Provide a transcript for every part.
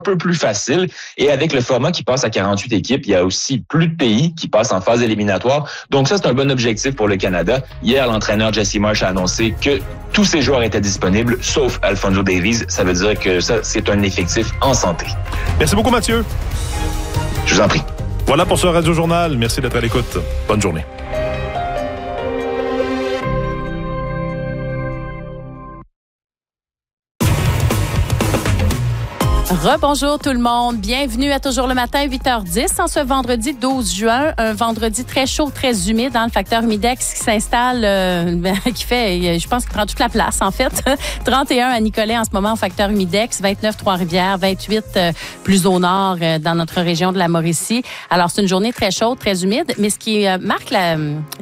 peu plus facile. Et avec le format qui passe à 48 équipes, il y a aussi plus de pays qui passent en phase éliminatoire. Donc ça, c'est un bon objectif pour le Canada. Hier, l'entraîneur Jesse Marsh a annoncé que tous ses joueurs étaient disponibles, sauf Alphonso Davies. Ça veut dire que ça, c'est un effectif en santé. Merci beaucoup, Mathieu. Je vous en prie. Voilà pour ce Radio Journal. Merci d'être à l'écoute. Bonne journée. Rebonjour tout le monde. Bienvenue à Toujours le matin, 8h10, en ce vendredi 12 juin. Un vendredi très chaud, très humide, dans le facteur humidex qui s'installe, qui fait, je pense qu'il prend toute la place, en fait. 31 à Nicolet en ce moment au facteur humidex, 29 Trois-Rivières, 28 plus au nord dans notre région de la Mauricie. Alors, c'est une journée très chaude, très humide, mais ce qui marque la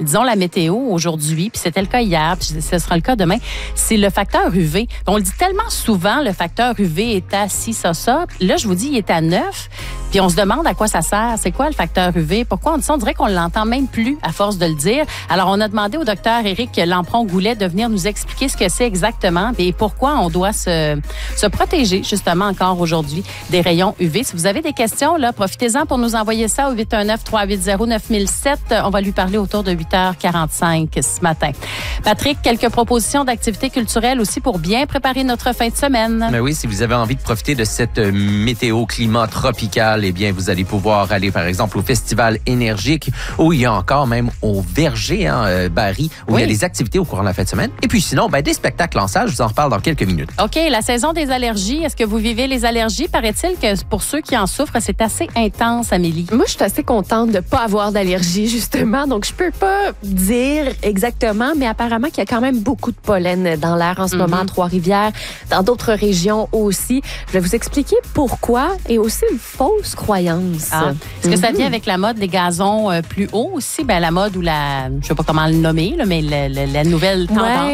météo aujourd'hui, puis c'était le cas hier, puis ce sera le cas demain, c'est le facteur UV. On le dit tellement souvent, le facteur UV est à 6, ça. Là, je vous dis, il est à 9. Puis on se demande à quoi ça sert. C'est quoi le facteur UV? Pourquoi on dit ça? On dirait qu'on l'entend même plus à force de le dire. Alors, on a demandé au docteur Éric Lampron-Goulet de venir nous expliquer ce que c'est exactement et pourquoi on doit se protéger, justement, encore aujourd'hui, des rayons UV. Si vous avez des questions, là, profitez-en pour nous envoyer ça au 819-380-9007. On va lui parler autour de 8h45 ce matin. Patrick, quelques propositions d'activités culturelles aussi pour bien préparer notre fin de semaine. Mais oui, si vous avez envie de profiter de cette météo, climat tropical, eh bien, vous allez pouvoir aller, par exemple, au Festival énergique, où il y a encore même au Verger, Barry, où il y a des activités au courant de la fin de semaine. Et puis sinon, des spectacles en salle, je vous en reparle dans quelques minutes. OK, la saison des allergies, est-ce que vous vivez les allergies? Paraît-il que pour ceux qui en souffrent, c'est assez intense, Amélie. Moi, je suis assez contente de ne pas avoir d'allergie, justement. Donc, je peux pas dire exactement, mais apparemment qu'il y a quand même beaucoup de pollen dans l'air en ce moment à Trois-Rivières, dans d'autres régions aussi. Je vais vous expliquer pourquoi et aussi une fausse croyance. Est-ce que ça vient avec la mode des gazons plus hauts aussi? La mode ou je sais pas comment le nommer, là, mais la nouvelle tendance.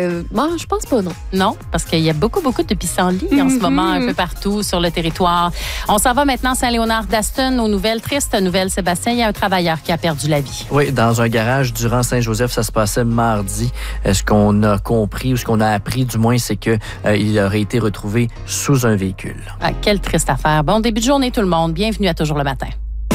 Je pense pas, non. Non, parce qu'il y a beaucoup de pissenlits en ce moment un peu partout sur le territoire. On s'en va maintenant à Saint-Léonard-d'Aston aux nouvelles tristes nouvelles, Sébastien. Il y a un travailleur qui a perdu la vie. Oui, dans un garage durant Saint-Joseph, ça se passait mardi. Ce qu'on a compris ou ce qu'on a appris, du moins, c'est que il aurait été retrouvé sous un véhicule. Ah, quelle triste affaire. Bon début de journée tout le monde. Bienvenue à Toujours le matin.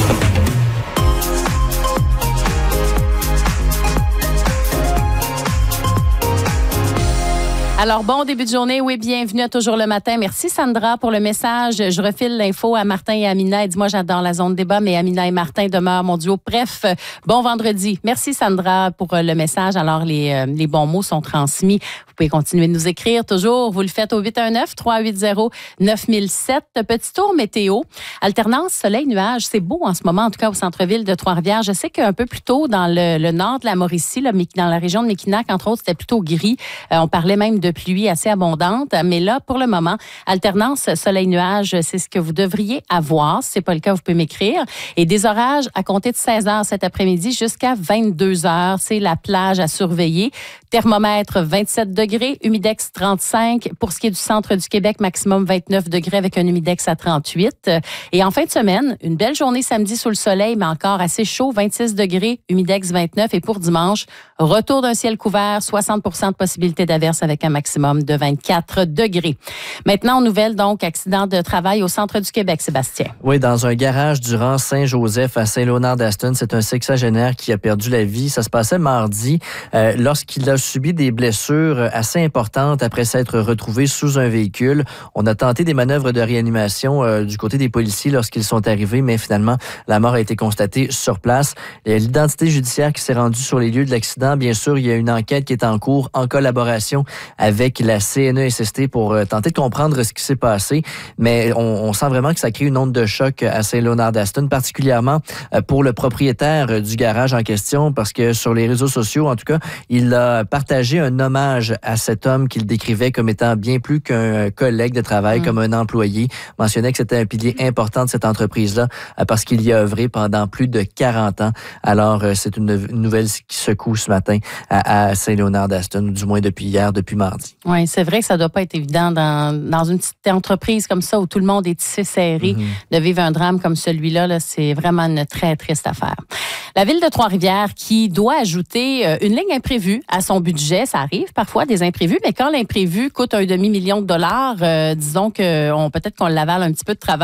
Alors, bon début de journée. Oui, bienvenue à Toujours le matin. Merci, Sandra, pour le message. Je refile l'info à Martin et Amina. Et dis-moi, j'adore la zone débat, mais Amina et Martin demeurent mon duo. Bref, bon vendredi. Merci, Sandra, pour le message. Alors, les bons mots sont transmis. Vous pouvez continuer de nous écrire toujours. Vous le faites au 819-380-9007. Petit tour météo. Alternance soleil-nuage. C'est beau en ce moment, en tout cas au centre-ville de Trois-Rivières. Je sais qu'un peu plus tôt, dans le nord de la Mauricie, là, dans la région de Mekinac, entre autres, c'était plutôt gris. On parlait même de pluie assez abondante. Mais là, pour le moment, alternance soleil-nuage, c'est ce que vous devriez avoir. Si ce n'est pas le cas, vous pouvez m'écrire. Et des orages à compter de 16 heures cet après-midi jusqu'à 22 heures. C'est la plage à surveiller. Thermomètre 27 degrés, humidex 35. Pour ce qui est du centre du Québec, maximum 29 degrés avec un humidex à 38. Et en fin de semaine, une belle journée samedi sous le soleil, mais encore assez chaud, 26 degrés, humidex 29. Et pour dimanche, retour d'un ciel couvert, 60% de possibilité d'averse avec un maximum de 24 degrés. Maintenant, nouvelle, donc, accident de travail au centre du Québec, Sébastien. Oui, dans un garage durant Saint-Joseph à Saint-Léonard-d'Aston, c'est un sexagénaire qui a perdu la vie. Ça se passait mardi lorsqu'il a subi des blessures assez importantes après s'être retrouvé sous un véhicule. On a tenté des manœuvres de réanimation du côté des policiers lorsqu'ils sont arrivés, mais finalement, la mort a été constatée sur place. Il y a l'identité judiciaire qui s'est rendue sur les lieux de l'accident. Bien sûr, il y a une enquête qui est en cours en collaboration avec la CNESST pour tenter de comprendre ce qui s'est passé. Mais on sent vraiment que ça crée une onde de choc à Saint-Léonard-d'Aston, particulièrement pour le propriétaire du garage en question, parce que sur les réseaux sociaux, en tout cas, il a partagé un hommage à cet homme qu'il décrivait comme étant bien plus qu'un collègue de travail, comme un employé. Mentionnait que c'était un pilier important de cette entreprise-là parce qu'il y a œuvré pendant plus de 40 ans. Alors, c'est une nouvelle qui secoue ce matin à Saint-Léonard-d'Aston, du moins depuis hier, depuis mardi. Oui, c'est vrai que ça doit pas être évident dans une petite entreprise comme ça où tout le monde est tissé serré de vivre un drame comme celui-là. Là, c'est vraiment une très triste affaire. La ville de Trois-Rivières qui doit ajouter une ligne imprévue à son budget. Ça arrive parfois des imprévus, mais quand l'imprévu coûte $1,5 million, disons que peut-être qu'on l'avale un petit peu de travail.